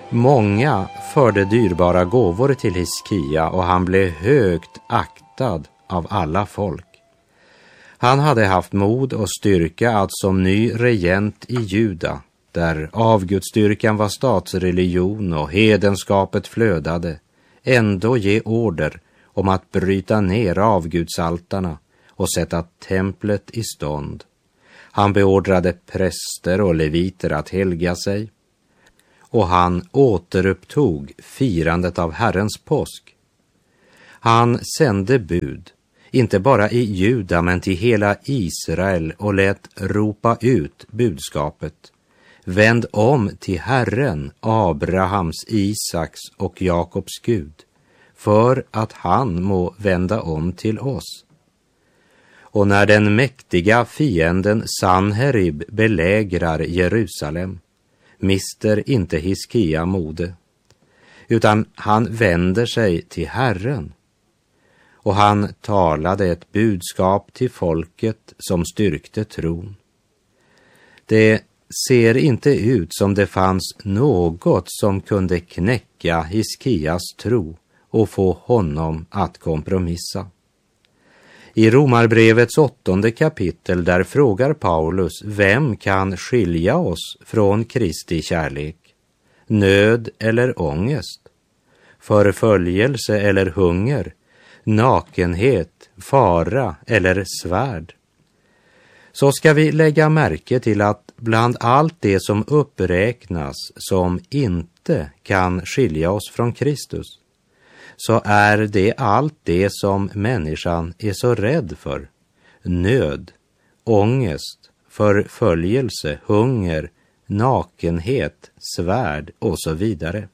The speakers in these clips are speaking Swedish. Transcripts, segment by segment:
Många förde dyrbara gåvor till Hiskia och han blev högt aktad av alla folk. Han hade haft mod och styrka att som ny regent i Juda, där avgudsdyrkan var statsreligion och hedenskapet flödade, ändå ge order om att bryta ner avgudsaltarna och sätta templet i stånd. Han beordrade präster och leviter att helga sig, och han återupptog firandet av Herrens påsk. Han sände bud, inte bara i Juda men till hela Israel, och lät ropa ut budskapet: vänd om till Herren, Abrahams, Isaks och Jakobs Gud, för att han må vända om till oss. Och när den mäktiga fienden Sanherib belägrar Jerusalem, mister inte Hiskia mode, utan han vänder sig till Herren. Och han talade ett budskap till folket som styrkte tron. Det ser inte ut som det fanns något som kunde knäcka Hiskias tro och få honom att kompromissa. I Romarbrevets 8:e kapitel där frågar Paulus: vem kan skilja oss från Kristi kärlek? Nöd eller ångest? Förföljelse eller hunger? Nakenhet, fara eller svärd? Så ska vi lägga märke till att bland allt det som uppräknas som inte kan skilja oss från Kristus, så är det allt det som människan är så rädd för: nöd, ångest, förföljelse, hunger, nakenhet, svärd och så vidare.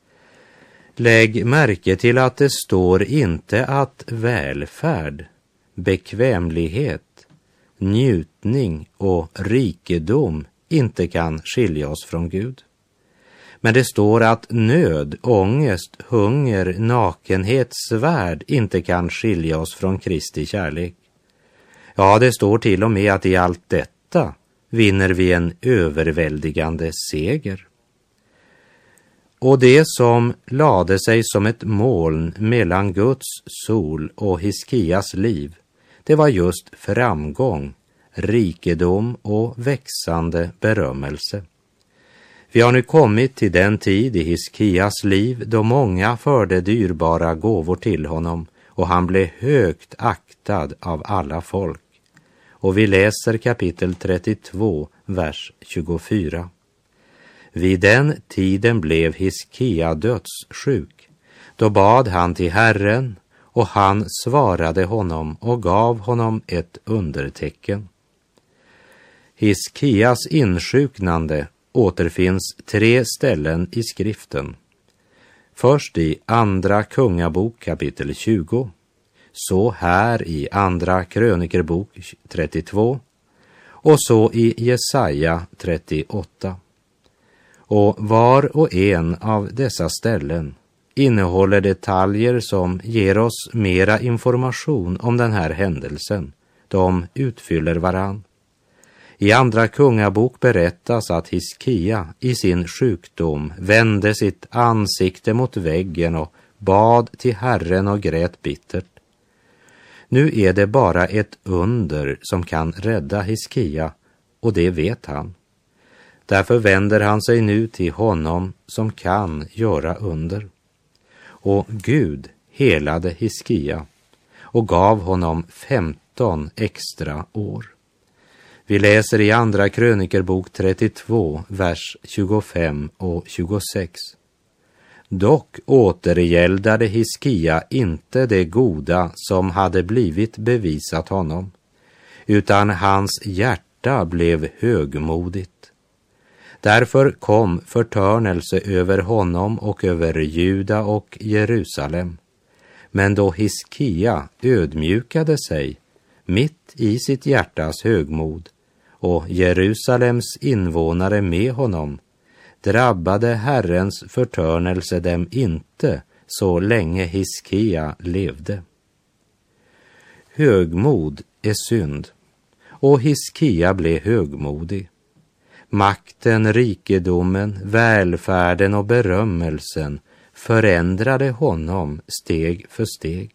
Lägg märke till att det står inte att välfärd, bekvämlighet, njutning och rikedom inte kan skilja oss från Gud. Men det står att nöd, ångest, hunger, nakenhet, svärd inte kan skilja oss från Kristi kärlek. Ja, det står till och med att i allt detta vinner vi en överväldigande seger. Och det som lade sig som ett moln mellan Guds sol och Hiskias liv, det var just framgång, rikedom och växande berömmelse. Vi har nu kommit till den tid i Hiskias liv då många förde dyrbara gåvor till honom och han blev högt aktad av alla folk. Och vi läser kapitel 32, vers 24. Vid den tiden blev Hiskia dödssjuk. Då bad han till Herren, och han svarade honom och gav honom ett undertecken. Hiskias insjuknande återfinns 3 ställen i skriften. Först i Andra Kungabok kapitel 20, så här i Andra Krönikerbok 32 och så i Jesaja 38. Och var och en av dessa ställen innehåller detaljer som ger oss mera information om den här händelsen. De utfyller varann. I Andra Kungabok berättas att Hiskia i sin sjukdom vände sitt ansikte mot väggen och bad till Herren och grät bittert. Nu är det bara ett under som kan rädda Hiskia, och det vet han. Därför vänder han sig nu till honom som kan göra under. Och Gud helade Hiskia och gav honom 15 extra år. Vi läser i Andra Krönikerbok 32, vers 25 och 26. Dock återgäldade Hiskia inte det goda som hade blivit bevisat honom, utan hans hjärta blev högmodigt. Därför kom förtörnelse över honom och över Juda och Jerusalem. Men då Hiskia ödmjukade sig mitt i sitt hjärtas högmod och Jerusalems invånare med honom, drabbade Herrens förtörnelse dem inte så länge Hiskia levde. Högmod är synd, och Hiskia blev högmodig. Makten, rikedomen, välfärden och berömmelsen förändrade honom steg för steg.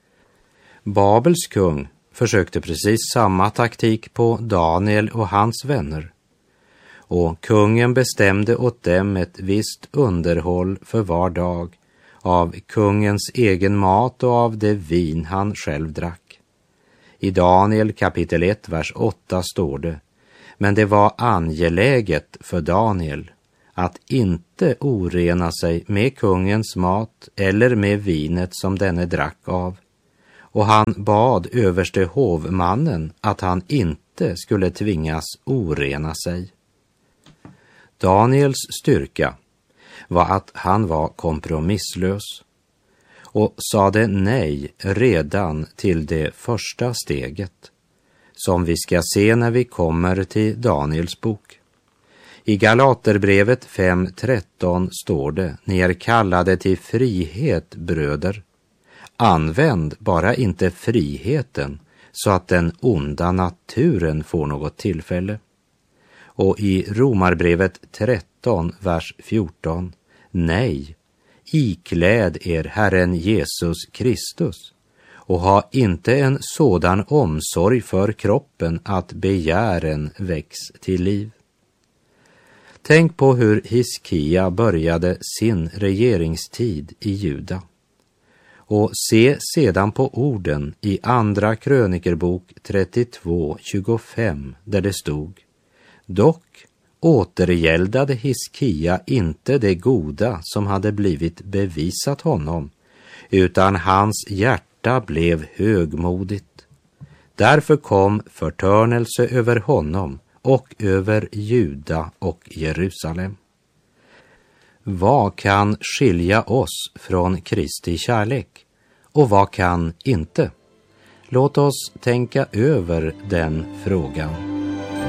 Babels kung försökte precis samma taktik på Daniel och hans vänner. Och kungen bestämde åt dem ett visst underhåll för var dag av kungens egen mat och av det vin han själv drack. I Daniel kapitel 1, vers 8 står det: men det var angeläget för Daniel att inte orena sig med kungens mat eller med vinet som denne drack av. Och han bad överste hovmannen att han inte skulle tvingas orena sig. Daniels styrka var att han var kompromisslös och sade nej redan till det första steget, som vi ska se när vi kommer till Daniels bok. I Galaterbrevet 5:13 står det: ni är kallade till frihet, bröder. Använd bara inte friheten så att den onda naturen får något tillfälle. Och i Romarbrevet 13, vers 14: nej, ikläd er Herren Jesus Kristus och ha inte en sådan omsorg för kroppen att begären väcks till liv. Tänk på hur Hiskia började sin regeringstid i Juda. Och se sedan på orden i andra krönikerbok 32:25 där det stod: dock återgäldade Hiskia inte det goda som hade blivit bevisat honom, utan hans hjärta blev högmodigt. Därför kom förtörnelse över honom och över Juda och Jerusalem. Vad kan skilja oss från Kristi kärlek och vad kan inte? Låt oss tänka över den frågan.